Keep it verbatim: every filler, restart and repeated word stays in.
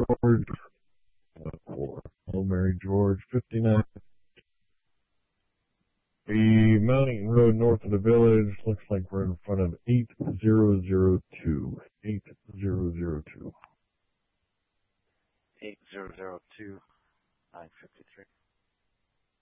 George, uh, for Hello Mary George, fifty-nine. The Mountain Road north of the village looks like we're in front of eight zero zero two. eight zero zero two. eight zero zero two, nine fifty-three.